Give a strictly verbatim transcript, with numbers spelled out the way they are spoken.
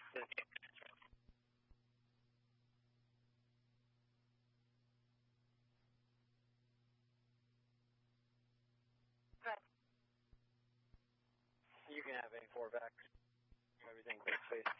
You can have any four back. Everything clear space.